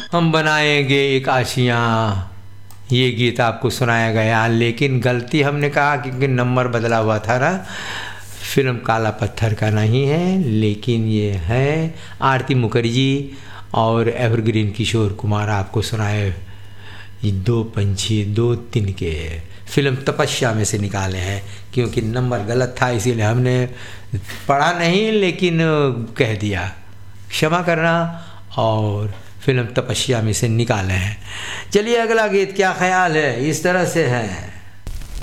हम बनाएंगे एक आशियाँ, ये गीत आपको सुनाया गया, लेकिन गलती हमने कहा क्योंकि नंबर बदला हुआ था ना। फिल्म काला पत्थर का नहीं है, लेकिन ये है आरती मुखर्जी और एवरग्रीन किशोर कुमार आपको सुनाए ये दो पंछी दो तिनके। फिल्म तपस्या में से निकाले हैं, क्योंकि नंबर गलत था इसीलिए हमने पढ़ा नहीं लेकिन कह दिया, क्षमा करना। और फिल्म तपस्या में से निकाले हैं। चलिए अगला गीत क्या ख्याल है, इस तरह से है।